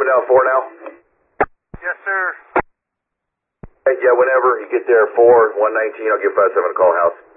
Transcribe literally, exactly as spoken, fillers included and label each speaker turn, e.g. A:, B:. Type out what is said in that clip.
A: coming down four now?
B: Yes, sir.
A: Hey, yeah, whenever you get there, four, one nineteen, I'll give five seven a call, house.